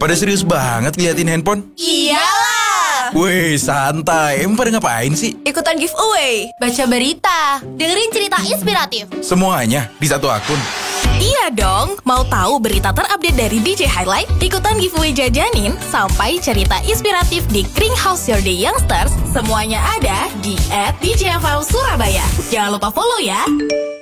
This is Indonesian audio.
Pada serius banget liatin handphone? Iyalah. Wih, santai. Emang pada ngapain sih? Ikutan giveaway, baca berita, dengerin cerita inspiratif. Semuanya di satu akun. Iya dong, mau tahu berita terupdate dari DJ Highlight? Ikutan giveaway jajanin sampai cerita inspiratif di Kring House Your Day Youngsters. Semuanya ada di @DJFM Surabaya. Jangan lupa follow ya.